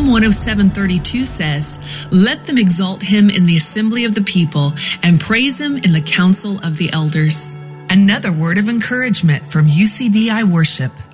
Psalm 107:32 says, "Let them exalt him in the assembly of the people and praise him in the council of the elders." Another word of encouragement from UCBI Worship.